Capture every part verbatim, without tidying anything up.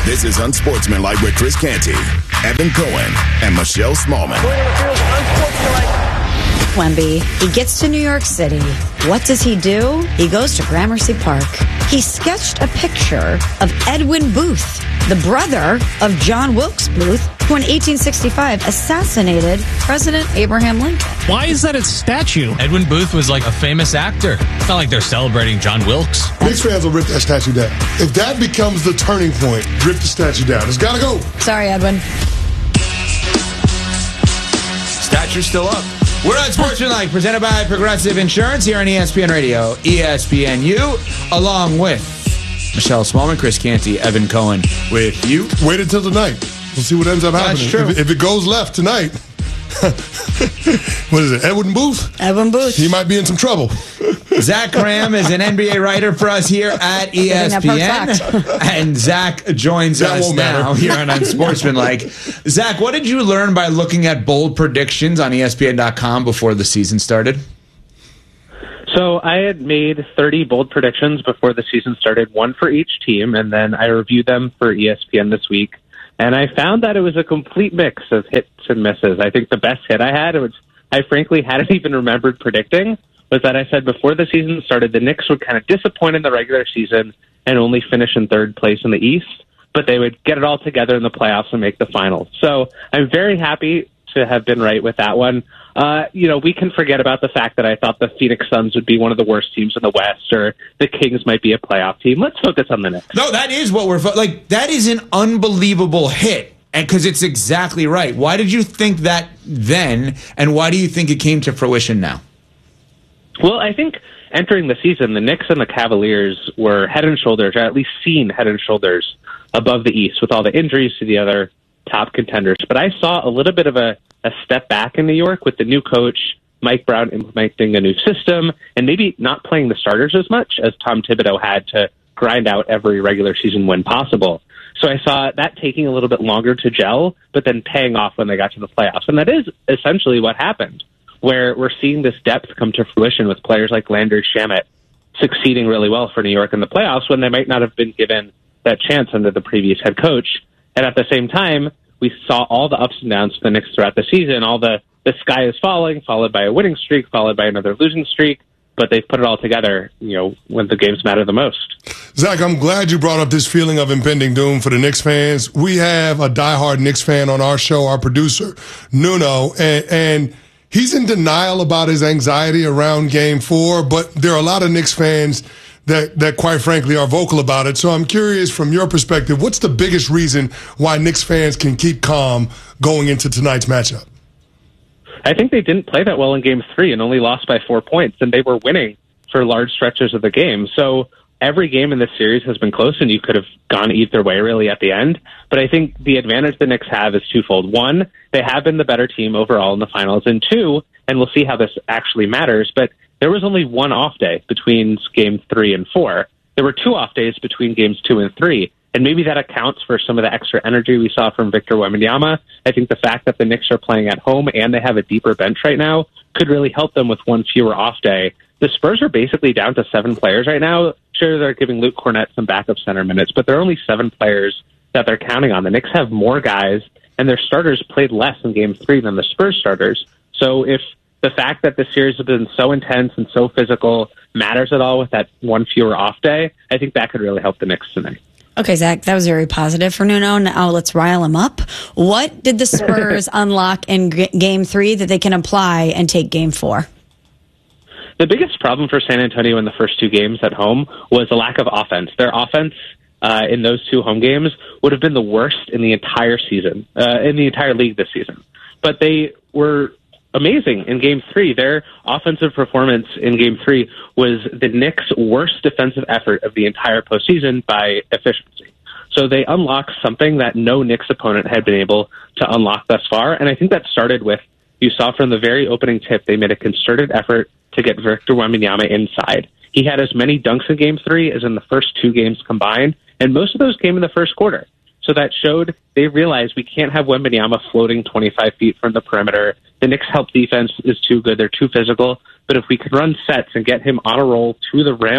This is Unsportsmanlike with Chris Canty, Evan Cohen, and Michelle Smallman. Wemby, he gets to New York City. What does he do? He goes to Gramercy Park. He sketched a picture of Edwin Booth, the brother of John Wilkes Booth, who in eighteen sixty-five assassinated President Abraham Lincoln. Why is that a statue? Edwin Booth was like a famous actor. It's not like they're celebrating John Wilkes. Knicks fans will rip that statue down. If that becomes the turning point, rip the statue down. It's got to go. Sorry, Edwin. Statue's still up. We're on Sportsmanlike, presented by Progressive Insurance here on E S P N Radio, E S P N U, along with Michelle Smallman, Chris Canty, Evan Cohen with you. Wait until tonight. We'll see what ends up happening. That's true. If, if it goes left tonight, what is it, Edwin Booth? Edwin Booth. He might be in some trouble. Zach Graham is an N B A writer for us here at E S P N. And Zach joins That us won't now matter. here on Unsportsmanlike. Zach, what did you learn by looking at bold predictions on E S P N dot com before the season started? So I had made thirty bold predictions before the season started, one for each team, and then I reviewed them for E S P N this week. And I found that it was a complete mix of hits and misses. I think the best hit I had, which I frankly hadn't even remembered predicting, was that I said before the season started, the Knicks would kind of disappoint in the regular season and only finish in third place in the East, but they would get it all together in the playoffs and make the finals. So I'm very happy to have been right with that one. Uh, you know, we can forget about the fact that I thought the Phoenix Suns would be one of the worst teams in the West, or the Kings might be a playoff team. Let's focus on the Knicks. No, that is what we're fo- like. That is an unbelievable hit, and because it's exactly right. Why did you think that then, and why do you think it came to fruition now? Well, I think entering the season, the Knicks and the Cavaliers were head and shoulders, or at least seen head and shoulders above the East, with all the injuries to the other top contenders. But I saw a little bit of a, a step back in New York with the new coach, Mike Brown, implementing a new system and maybe not playing the starters as much as Tom Thibodeau had to grind out every regular season win possible. So I saw that taking a little bit longer to gel, but then paying off when they got to the playoffs. And that is essentially what happened, where we're seeing this depth come to fruition with players like Landry Shamet succeeding really well for New York in the playoffs when they might not have been given that chance under the previous head coach. And at the same time, we saw all the ups and downs for the Knicks throughout the season. All the, the sky is falling, followed by a winning streak, followed by another losing streak. But they've put it all together, you know, when the games matter the most. Zach, I'm glad you brought up this feeling of impending doom for the Knicks fans. We have a diehard Knicks fan on our show, our producer, Nuno, and, and he's in denial about his anxiety around Game four, but there are a lot of Knicks fans that, that quite frankly are vocal about it. So I'm curious, from your perspective, what's the biggest reason why Knicks fans can keep calm going into tonight's matchup? I think they didn't play that well in Game three and only lost by four points, and they were winning for large stretches of the game. So every game in this series has been close, and you could have gone either way, really, at the end. But I think the advantage the Knicks have is twofold. One, they have been the better team overall in the finals, and two, and we'll see how this actually matters, but there was only one off day between Game three and four. There were two off days between Games two and three. And maybe that accounts for some of the extra energy we saw from Victor Wembanyama. I think the fact that the Knicks are playing at home and they have a deeper bench right now could really help them with one fewer off day. The Spurs are basically down to seven players right now. Sure, they're giving Luke Cornett some backup center minutes, but there are only seven players that they're counting on. The Knicks have more guys, and their starters played less in Game three than the Spurs starters. So if the fact that the series has been so intense and so physical matters at all with that one fewer off day, I think that could really help the Knicks tonight. Okay, Zach, that was very positive for Nuno. Now let's rile him up. What did the Spurs unlock in g- Game three that they can apply and take Game four? The biggest problem for San Antonio in the first two games at home was the lack of offense. Their offense uh, in those two home games would have been the worst in the entire season, uh, in the entire league this season. But they were amazing in Game three. Their offensive performance in Game three was the Knicks' worst defensive effort of the entire postseason by efficiency. So they unlocked something that no Knicks opponent had been able to unlock thus far, and I think that started with, you saw from the very opening tip, they made a concerted effort to get Victor Wembanyama inside. He had as many dunks in Game three as in the first two games combined, and most of those came in the first quarter. So that showed they realized we can't have Wembanyama floating twenty-five feet from the perimeter. The Knicks' help defense is too good. They're too physical. But if we could run sets and get him on a roll to the rim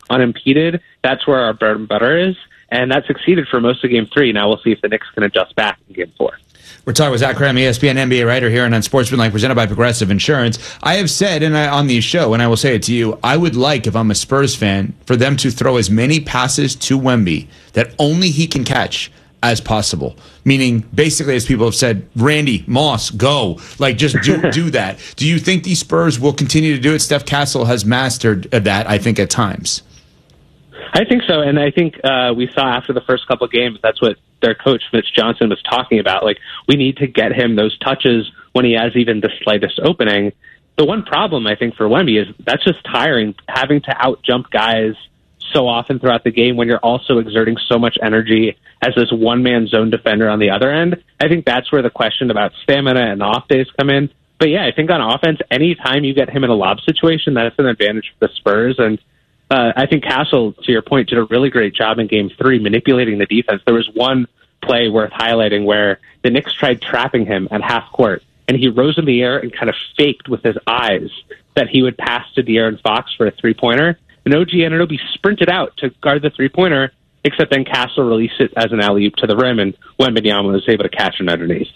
unimpeded, that's where our bread and butter is. And that succeeded for most of game three. Now we'll see if the Knicks can adjust back in game four. We're talking with Zach Kram, E S P N N B A writer here and on Sportsmanlike, presented by Progressive Insurance. I have said and I, on the show, and I will say it to you, I would like, if I'm a Spurs fan, for them to throw as many passes to Wemby that only he can catch as possible. Meaning, basically, as people have said, Randy, Moss, go. Like, just do do that. Do you think these Spurs will continue to do it? Steph Castle has mastered that, I think, at times. I think so, and I think uh, we saw after the first couple of games, that's what their coach, Mitch Johnson, was talking about. Like, we need to get him those touches when he has even the slightest opening. The one problem, I think, for Wemby is that's just tiring, having to out-jump guys so often throughout the game when you're also exerting so much energy as this one-man zone defender on the other end. I think that's where the question about stamina and off days come in. But, yeah, I think on offense, anytime you get him in a lob situation, that's an advantage for the Spurs, and Uh, I think Castle, to your point, did a really great job in game three manipulating the defense. There was one play worth highlighting where the Knicks tried trapping him at half court, and he rose in the air and kind of faked with his eyes that he would pass to De'Aaron Fox for a three-pointer. And O G Anunoby sprinted out to guard the three-pointer, except then Castle released it as an alley-oop to the rim, and Wembanyama was able to catch it underneath.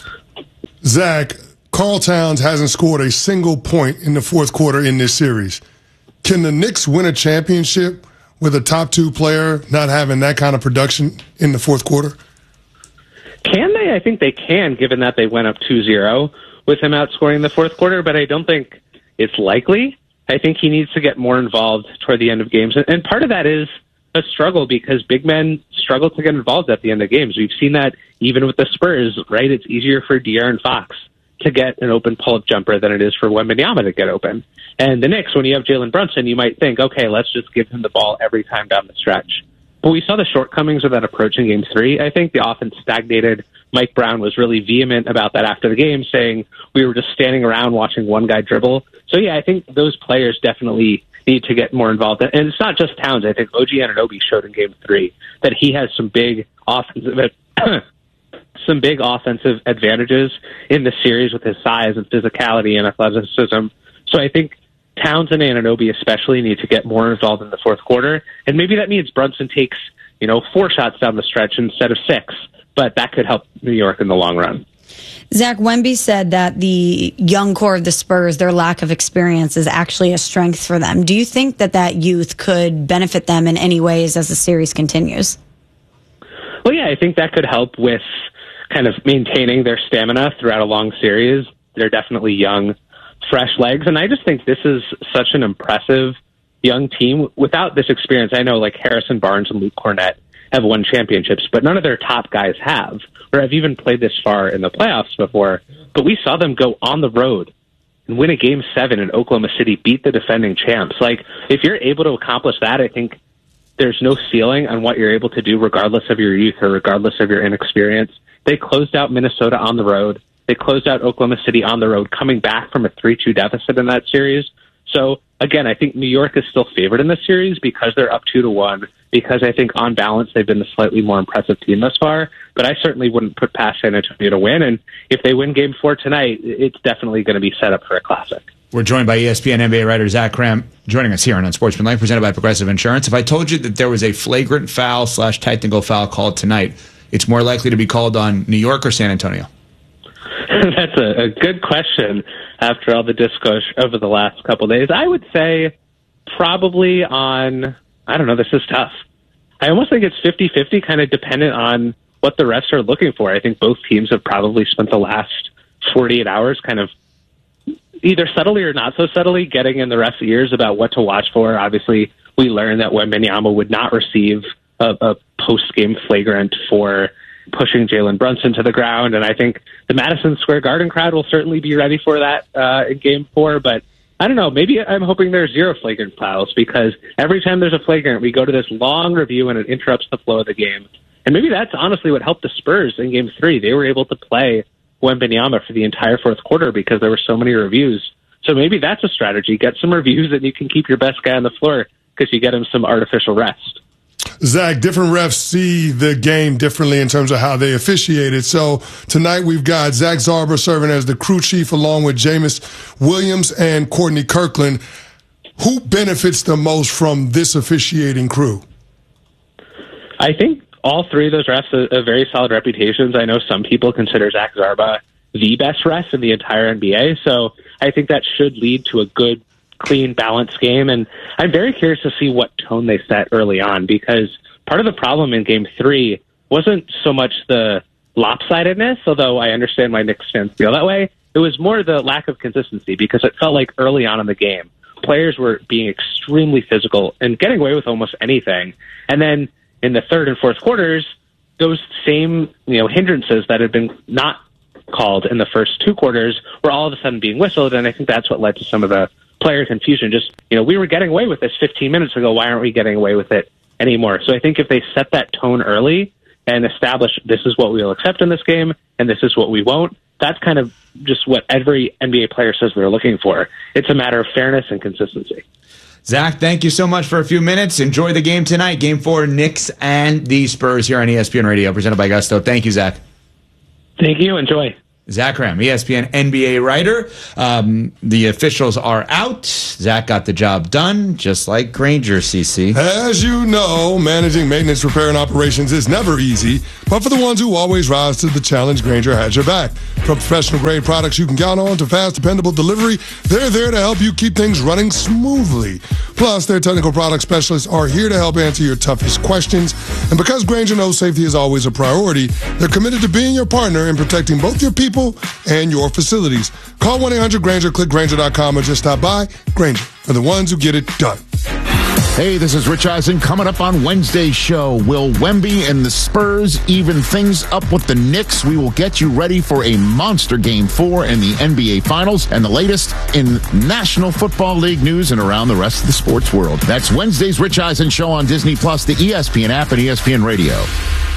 Zach, Karl Towns hasn't scored a single point in the fourth quarter in this series. Can the Knicks win a championship with a top two player not having that kind of production in the fourth quarter? Can they? I think they can, given that they went up two zero with him outscoring the fourth quarter, but I don't think it's likely. I think he needs to get more involved toward the end of games. And part of that is a struggle because big men struggle to get involved at the end of games. We've seen that even with the Spurs, right? It's easier for De'Aaron Fox to get an open pull-up jumper than it is for Wembanyama to get open. And the Knicks, when you have Jalen Brunson, you might think, okay, let's just give him the ball every time down the stretch. But we saw the shortcomings of that approach in game three. I think the offense stagnated. Mike Brown was really vehement about that after the game, saying we were just standing around watching one guy dribble. So, yeah, I think those players definitely need to get more involved. And it's not just Towns. I think O G Anunoby showed in game three that he has some big offensive some big offensive advantages in the series with his size and physicality and athleticism. So I think Towns and Anunoby especially need to get more involved in the fourth quarter. And maybe that means Brunson takes, you know, four shots down the stretch instead of six. But that could help New York in the long run. Zach, Wemby said that the young core of the Spurs, their lack of experience is actually a strength for them. Do you think that that youth could benefit them in any ways as the series continues? Well, yeah, I think that could help with kind of maintaining their stamina throughout a long series. They're definitely young, fresh legs. And I just think this is such an impressive young team. Without this experience, I know like Harrison Barnes and Luke Cornett have won championships, but none of their top guys have, or have even played this far in the playoffs before. But we saw them go on the road and win a game seven in Oklahoma City, beat the defending champs. Like, if you're able to accomplish that, I think there's no ceiling on what you're able to do regardless of your youth or regardless of your inexperience. They closed out Minnesota on the road. They closed out Oklahoma City on the road, coming back from a three two deficit in that series. So, again, I think New York is still favored in this series because they're up two to one, because I think on balance they've been the slightly more impressive team thus far. But I certainly wouldn't put past San Antonio to win. And if they win game four tonight, it's definitely going to be set up for a classic. We're joined by E S P N N B A writer Zach Kram, joining us here on Unsportsmanlike, presented by Progressive Insurance. If I told you that there was a flagrant foul slash technical foul called tonight, it's more likely to be called on New York or San Antonio? That's a, a good question after all the discourse over the last couple of days. I would say probably on, I don't know, this is tough. I almost think it's fifty-fifty, kind of dependent on what the refs are looking for. I think both teams have probably spent the last forty-eight hours kind of either subtly or not so subtly getting in the refs' ears about what to watch for. Obviously, we learned that Wembanyama would not receive a, a post-game flagrant for pushing Jalen Brunson to the ground, and I think the Madison Square Garden crowd will certainly be ready for that uh, in Game four, but I don't know, maybe I'm hoping there's zero flagrant fouls, because every time there's a flagrant, we go to this long review and it interrupts the flow of the game. And maybe that's honestly what helped the Spurs in Game three. They were able to play Wembanyama for the entire fourth quarter because there were so many reviews. So maybe that's a strategy. Get some reviews and you can keep your best guy on the floor because you get him some artificial rest. Zach, different refs see the game differently in terms of how they officiate it. So tonight we've got Zach Zarber serving as the crew chief along with Jameis Williams and Courtney Kirkland. who benefits the most from this officiating crew? I think all three of those refs have, have very solid reputations. I know some people consider Zach Zarba the best ref in the entire N B A, so I think that should lead to a good, clean, balanced game. And I'm very curious to see what tone they set early on, because part of the problem in Game three wasn't so much the lopsidedness, although I understand why Knicks fans feel that way. It was more the lack of consistency, because it felt like early on in the game, players were being extremely physical and getting away with almost anything. And then in the third and fourth quarters, those same, you know, hindrances that had been not called in the first two quarters were all of a sudden being whistled, and I think that's what led to some of the player confusion. Just, you know, we were getting away with this fifteen minutes ago. Why aren't we getting away with it anymore? So I think if they set that tone early and establish this is what we'll accept in this game and this is what we won't, that's kind of just what every N B A player says they're looking for. It's a matter of fairness and consistency. Zach, thank you so much for a few minutes. Enjoy the game tonight. Game four, Knicks and the Spurs here on E S P N Radio, presented by Gusto. Thank you, Zach. Thank you. Enjoy. Zach Kram, E S P N N B A writer. Um, the officials are out. Zach got the job done, just like Granger, C C. As you know, managing maintenance, repair, and operations is never easy, but for the ones who always rise to the challenge, Granger has your back. From professional-grade products you can count on to fast, dependable delivery, they're there to help you keep things running smoothly. Plus, their technical product specialists are here to help answer your toughest questions. And because Granger knows safety is always a priority, they're committed to being your partner in protecting both your people and your facilities. Call one eight hundred Granger, click Granger dot com, or just stop by. Granger are the ones who get it done. Hey, this is Rich Eisen. Coming up on Wednesday's show, will Wemby and the Spurs even things up with the Knicks? We will get you ready for a monster Game four in the N B A Finals and the latest in National Football League news and around the rest of the sports world. That's Wednesday's Rich Eisen show on Disney Plus, the E S P N app, and E S P N Radio.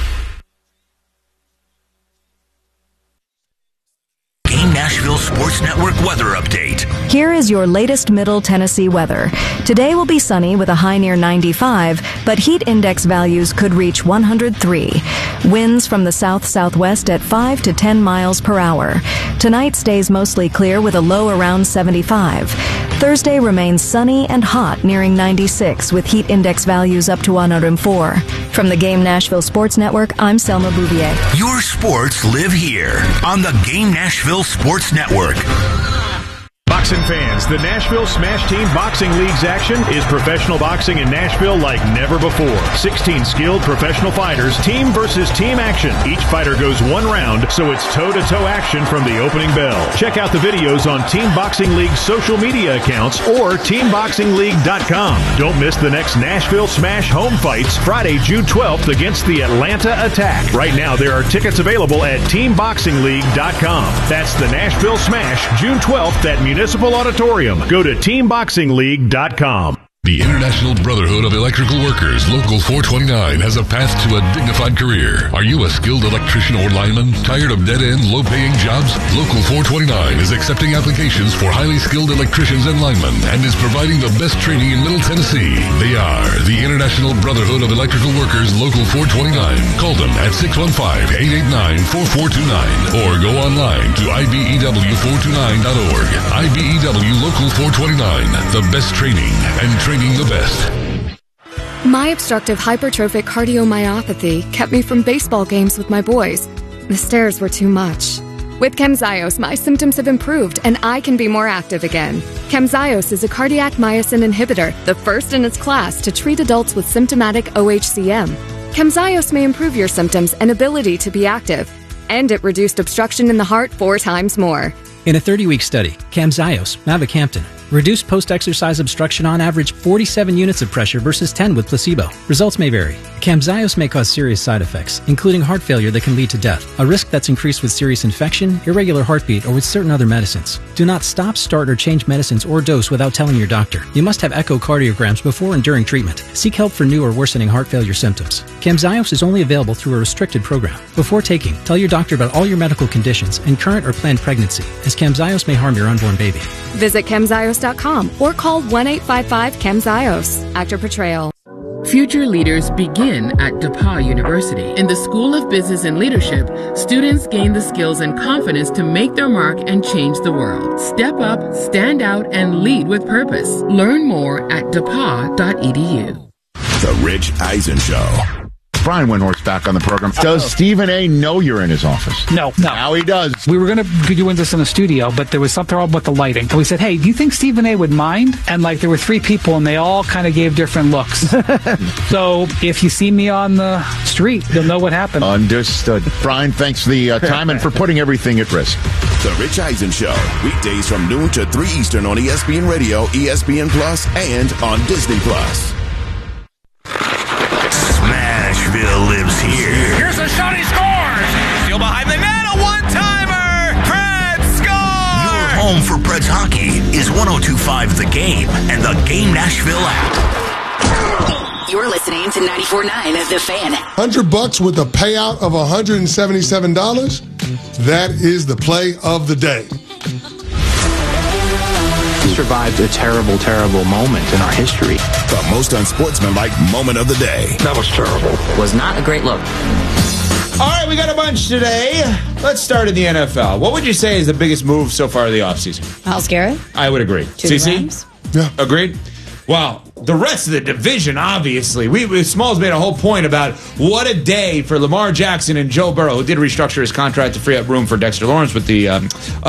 Nashville Sports Network weather update. Here is your latest Middle Tennessee weather. Today will be sunny with a high near ninety-five, but heat index values could reach one hundred three. Winds from the south-southwest at five to ten miles per hour. Tonight stays mostly clear with a low around seventy-five. Thursday remains sunny and hot, nearing ninety-six, with heat index values up to one hundred four. From the Game Nashville Sports Network, I'm Selma Bouvier. Your sports live here on the Game Nashville Sports Network. Boxing fans, the Nashville Smash Team Boxing League's action is professional boxing in Nashville like never before. sixteen skilled professional fighters, team versus team action. Each fighter goes one round, so it's toe-to-toe action from the opening bell. Check out the videos on Team Boxing League's social media accounts or team boxing league dot com. Don't miss the next Nashville Smash home fights Friday, June twelfth against the Atlanta Attack. Right now, there are tickets available at team boxing league dot com. That's the Nashville Smash, June twelfth at Municipal Auditorium. Go to team boxing league dot com. The International Brotherhood of Electrical Workers, Local four twenty-nine, has a path to a dignified career. Are you a skilled electrician or lineman? Tired of dead-end, low-paying jobs? Local four twenty-nine is accepting applications for highly skilled electricians and linemen and is providing the best training in Middle Tennessee. They are the International Brotherhood of Electrical Workers, Local four twenty-nine. Call them at six one five, eight eight nine, four four two nine or go online to I B E W four twenty-nine dot org. I B E W Local four twenty-nine, the best training and training the best. My obstructive hypertrophic cardiomyopathy kept me from baseball games with my boys. The stairs were too much. With Camzyos, my symptoms have improved and I can be more active again. Camzyos is a cardiac myosin inhibitor, the first in its class to treat adults with symptomatic O H C M. Camzyos may improve your symptoms and ability to be active, and it reduced obstruction in the heart four times more. In a thirty-week study, Camzyos, mavacamten, reduced post-exercise obstruction on average forty-seven units of pressure versus ten with placebo. Results may vary. Camzyos may cause serious side effects, including heart failure that can lead to death, a risk that's increased with serious infection, irregular heartbeat, or with certain other medicines. Do not stop, start, or change medicines or dose without telling your doctor. You must have echocardiograms before and during treatment. Seek help for new or worsening heart failure symptoms. Camzyos is only available through a restricted program. Before taking, tell your doctor about all your medical conditions and current or planned pregnancy, as Camzyos may harm your unborn baby. Visit camzyos dot com or call one eight five five, C A M Z Y O S. Actor Portrayal. Future leaders begin at DePauw University. In the School of Business and Leadership, students gain the skills and confidence to make their mark and change the world. Step up, stand out, and lead with purpose. Learn more at depaw dot e d u. The Rich Eisen Show. Brian Windhorst back on the program. Does Stephen A. know you're in his office? No, no. Now he does. We were going to do this in the studio, but there was something wrong with the lighting. And we said, hey, do you think Stephen A. would mind? And like there were three people, and they all kind of gave different looks. So if you see me on the street, you'll know what happened. Understood. Brian, thanks for the uh, time and for putting everything at risk. The Rich Eisen Show. Weekdays from noon to three Eastern on E S P N Radio, E S P N Plus, and on Disney Plus. Smashville lives here. Here's a shot, he scores! Still behind the net, a one-timer! Preds score! Your home for Preds hockey is one oh two point five The Game and the Game Nashville app. You're listening to ninety-four point nine The Fan. one hundred bucks with a payout of one hundred seventy-seven dollars. That is the play of the day. Survived a terrible, terrible moment in our history. The most unsportsmanlike moment of the day. That was terrible. Was not a great look. All right, we got a bunch today. Let's start in the N F L. What would you say is the biggest move so far of the offseason? Myles Garrett. I would agree. To the C C? Rams. Yeah. Agreed? Wow. The rest of the division, obviously. We Smalls made a whole point about what a day for Lamar Jackson and Joe Burrow, who did restructure his contract to free up room for Dexter Lawrence with the um,